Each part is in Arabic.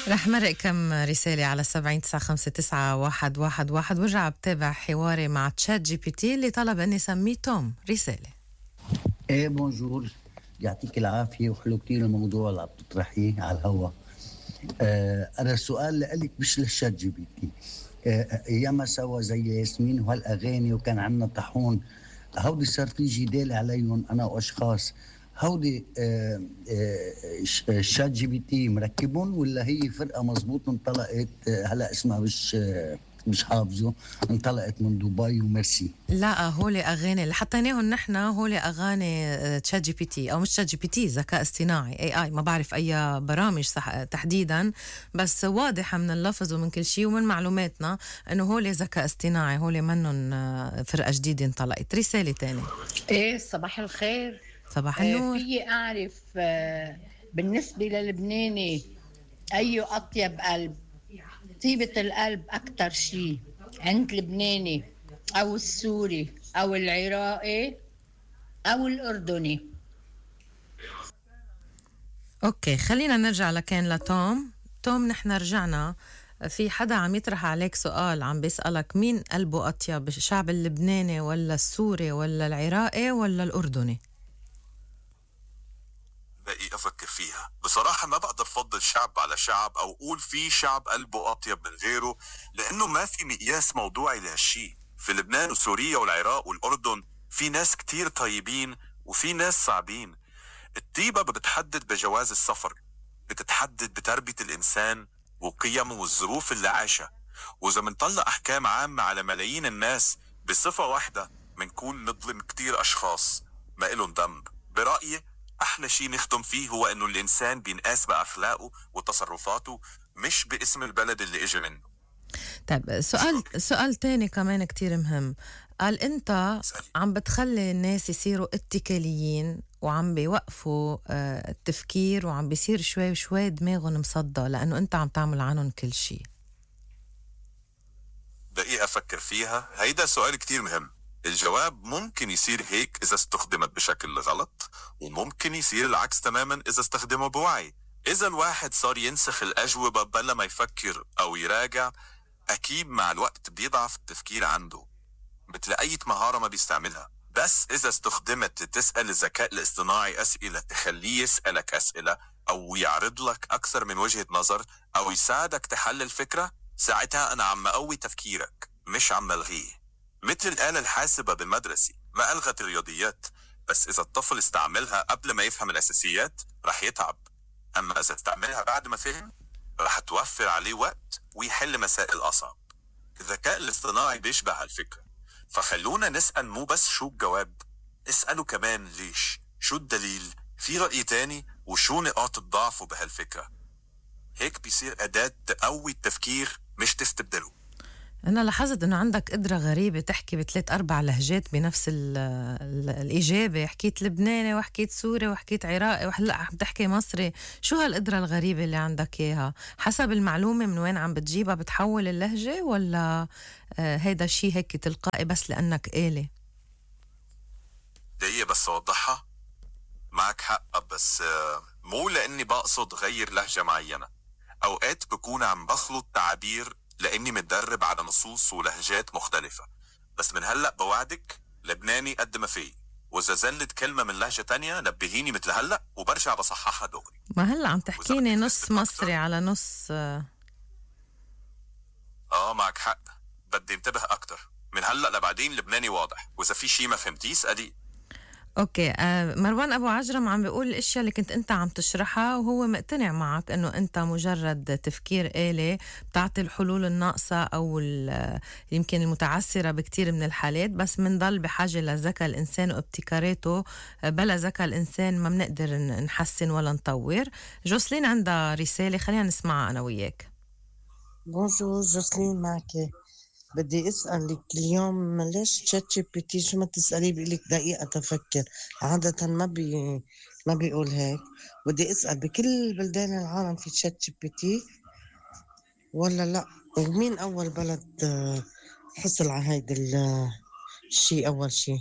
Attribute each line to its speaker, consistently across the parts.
Speaker 1: رح مرق كم رسالة على 70959111 وارجع بتابع حواري مع تشات جي بي تي اللي طلب اني سميه توم. رسالة.
Speaker 2: ايه بونجور، يعطيك العافية وحلو كتير الموضوع اللي عم تطرحيه على الهوا. أنا السؤال لك مش للشات جي بي تي. ياما سوا زي ياسمين وهالأغاني وكان عنا طاحون، هودي صار في جدال عليهم أنا وأشخاص. هودي الشات جي بي تي مركبون ولا هي فرقة مزبوط انطلقت؟ هلا اسمها مش حافظه، انطلقت من دبي وميرسي.
Speaker 1: لا، هولي اغاني اللي حطيناهم نحن، هولي اغاني تشات جي بي تي، او مش تشات جي بي تي، ذكاء اصطناعي اي ما بعرف اي برامج صح تحديدا، بس واضحه من اللفظ ومن كل شيء ومن معلوماتنا انه هولي ذكاء اصطناعي، هولي منن فرقه جديده انطلقت. رساله تانية.
Speaker 3: ايه صباح الخير.
Speaker 1: صباح النور.
Speaker 3: في اعرف بالنسبه للبناني اي اطيب قلب، طيبه القلب اكثر شيء عند اللبناني او السوري او العراقي او الاردني؟
Speaker 1: اوكي، خلينا نرجع لكان لتوم. توم، نحن رجعنا. في حدا عم يطرح عليك سؤال، عم بيسألك مين قلبه أطيب، الشعب اللبناني ولا السوري ولا العراقي ولا الأردني؟
Speaker 4: دقيقة أفكر فيها. بصراحة ما بقدر أفضل شعب على شعب أو أقول في شعب قلبه أطيب من غيره، لأنه ما في مقياس موضوعي لهالشي. في لبنان وسوريا والعراق والأردن في ناس كتير طيبين وفي ناس صعبين. الطيبة بتحدد بجواز السفر، بتتحدد بتربية الإنسان وقيمه والظروف اللي عاشها. وإذا منطلع أحكام عامة على ملايين الناس بصفة واحدة منكون نظلم كتير أشخاص ما إلهم ذنب. برأيي أحلى شي نخدم فيه هو إنه الإنسان بينقاس بأخلاقه وتصرفاته، مش باسم البلد اللي إجا منه.
Speaker 1: طيب، سؤال تاني كمان كتير مهم. قال أنت عم بتخلي الناس يصيروا اتكاليين وعم بيوقفوا التفكير وعم بيصير شوي شوي دماغهم مصدى لأنه أنت عم تعمل عنهم كل شيء.
Speaker 4: دقيقة أفكر فيها. هيدا سؤال كتير مهم. الجواب ممكن يصير هيك إذا استخدمت بشكل غلط، وممكن يصير العكس تماما إذا استخدمه بوعي. إذا الواحد صار ينسخ الأجوبة بلا ما يفكر أو يراجع، أكيد مع الوقت بيضعف التفكير عنده، مثل أي مهارة ما بيستعملها. بس إذا استخدمت تسأل الذكاء الاصطناعي أسئلة، تخليه يسألك أسئلة أو يعرض لك أكثر من وجهة نظر أو يساعدك تحلل فكرة، ساعتها أنا عم أقوي تفكيرك مش عم ألغيه. مثل الآلة الحاسبة بالمدرسة ما ألغت الرياضيات، بس إذا الطفل استعملها قبل ما يفهم الأساسيات رح يتعب. أما إذا استعملها بعد ما فهم رح توفر عليه وقت ويحل مسائل أصعب. الذكاء الاصطناعي بيشبه هالفكرة، فخلونا نسأل مو بس شو الجواب، اسألوا كمان ليش، شو الدليل، في رأي تاني، وشو نقاط الضعف بهالفكرة. هيك بيصير أداة تقوي التفكير مش تستبدله.
Speaker 1: أنا لاحظت إنه عندك قدرة غريبة تحكي بثلاث أربع لهجات بنفس الإجابة. حكيت لبناني وحكيت سوري وحكيت عراقي وهلأ عم تحكي مصري. شو هالقدرة الغريبة اللي عندك إياها؟ حسب المعلومة من وين عم بتجيبها بتحول اللهجة، ولا هيدا شي هيك تلقائي بس لأنك آلة؟
Speaker 4: دقيقة بس أوضحها. معك حق، بس مو لأني بقصد غير لهجة معينة. أوقات بكون عم بخلط تعابير لأني متدرب على نصوص ولهجات مختلفة. بس من هلأ بوعدك لبناني قد ما في، وإذا زلت كلمة من لهجة تانية نبهيني مثل هلأ وبرجع بصححها دغري.
Speaker 1: ما هلأ عم تحكيني نص مصري على نص
Speaker 4: معك حق، بدي انتبه أكتر. من هلأ لبعدين لبناني واضح، وإذا في شي ما فهمتيه اسألي.
Speaker 1: اوكي. مروان ابو عجرم عم بيقول الاشياء اللي كنت انت عم تشرحها وهو مقتنع معك انه انت مجرد تفكير آلي بتعطي الحلول الناقصة او يمكن المتعثرة بكتير من الحالات، بس منضل بحاجة لذكاء الانسان وابتكاراته. بلا ذكاء الانسان ما بنقدر نحسن ولا نطور. جوسلين عندها رسالة، خلينا نسمعها انا وياك.
Speaker 5: بونجور، جوسلين معك. بدي أسألك اليوم ليش تشات جي بي تي شو ما تسأليه بيقولك دقيقة تفكر؟ عادة ما بيقول هيك. بدي أسأل بكل بلدان العالم في تشات جي بي تي ولا لا؟ ومين أول بلد حصل على هيدا الشي أول شي؟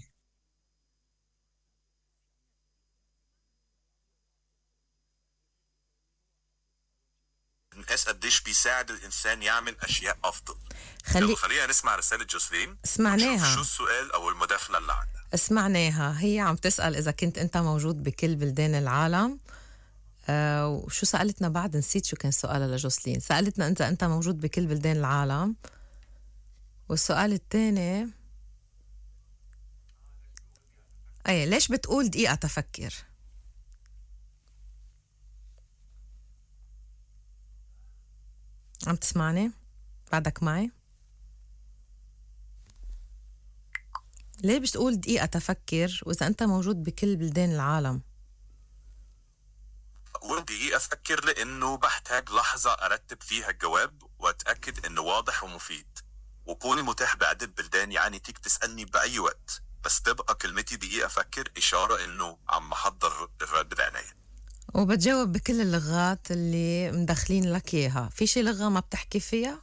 Speaker 4: نقاس الناس قديش بيساعد الإنسان يعمل أشياء أفضل. خلينا نسمع رسالة جوسلين.
Speaker 1: سمعناها.
Speaker 4: شو السؤال أو المداخلة اللي عندها؟
Speaker 1: سمعناها. هي عم تسأل إذا كنت أنت موجود بكل بلدان العالم. وشو سألتنا بعد؟ نسيت شو كان سؤالها لجوسلين. سألتنا أنت موجود بكل بلدان العالم. والسؤال الثاني ليش بتقول دقيقة تفكر؟ عم تسمعني؟ بعدك معي؟ ليه بتقول دقيقة تفكر وإذا أنت موجود بكل بلدان العالم؟
Speaker 4: أقول دقيقة أفكر لأنه بحتاج لحظة أرتب فيها الجواب وأتأكد إنه واضح ومفيد، وكوني متاح بعدة بلدان يعني تيك تسألني بأي وقت، بس تبقى كلمتي دقيقة أفكر إشارة إنه عم محضر الرد بعناية.
Speaker 1: وبتجاوب بكل اللغات اللي مدخلين لك إياها. في شي لغة ما بتحكي فيها؟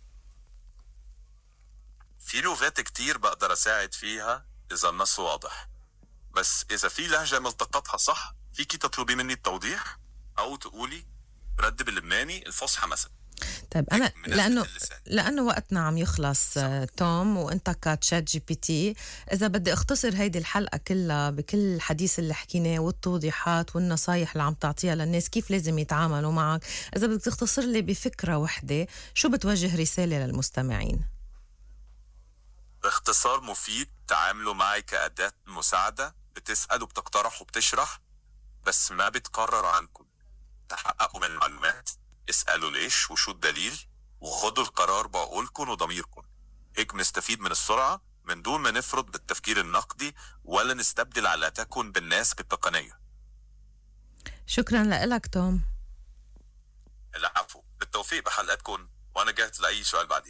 Speaker 4: في لغات كتير بقدر أساعد فيها إذا النص واضح، بس إذا في لهجة ملتقطها صح فيكي تطلبي مني التوضيح أو تقولي رد باللبناني الفصحى مثلا.
Speaker 1: طيب أنا لأنه وقتنا عم يخلص توم، وأنت كتشات جي بي تي، إذا بدي أختصر هيدي الحلقة كلها بكل الحديث اللي حكيناه والتوضيحات والنصايح اللي عم تعطيها للناس كيف لازم يتعاملوا معك، إذا بدك تختصر لي بفكرة وحدة، شو بتوجه رسالة للمستمعين؟
Speaker 4: باختصار مفيد، تعاملوا معي كأداة مساعدة، بتسأل وبتقترح وبتشرح، بس ما بتقرر عنكم. تحققوا من المعلومات، اسألوا ليش وشو الدليل، وخدوا القرار بعقولكم وضميركم. هيك نستفيد من السرعة من دون ما نفرض بالتفكير النقدي ولا نستبدل علاقتكم بالناس بالتقنية.
Speaker 1: شكرا لك توم.
Speaker 4: العفو، بالتوفيق بحلقتكم، وأنا جاهز لأي سؤال بعدين.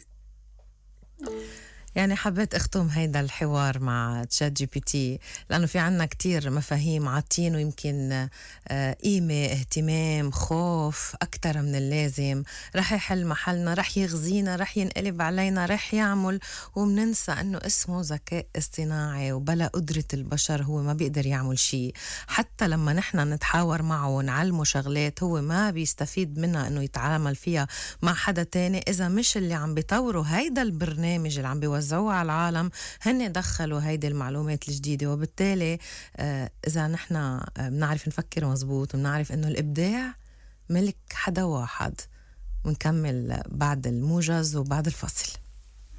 Speaker 1: يعني حبيت أختم هيدا الحوار مع تشات جي بي تي لأنه في عنا كتير مفاهيم عاطين ويمكن قيمة، اهتمام، خوف أكتر من اللازم. رح يحل محلنا، رح يغزينا، رح ينقلب علينا، رح يعمل، ومننسى أنه اسمه ذكاء اصطناعي وبلا قدرة البشر هو ما بيقدر يعمل شيء. حتى لما نحن نتحاور معه ونعلمه شغلات هو ما بيستفيد منها أنه يتعامل فيها مع حدا تاني إذا مش اللي عم بيطوروا هيدا البرنامج اللي عم بيوزعوه على العالم هن دخلوا هيدي المعلومات الجديدة. وبالتالي إذا نحن بنعرف نفكر مزبوط وبنعرف إنه الإبداع ملك حدا واحد. ونكمل بعد الموجز وبعد الفصل.